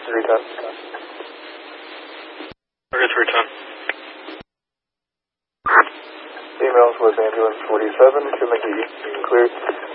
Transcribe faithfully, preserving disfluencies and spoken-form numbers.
three ten. Target three ten. Emails with ambulance forty-seven to McGee. Cleared.